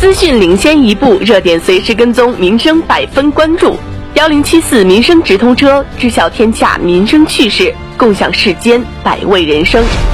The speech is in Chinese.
资讯领先一步，热点随时跟踪，民生百分关注。1074民生直通车，知晓天下民生趣事，共享世间百味人生。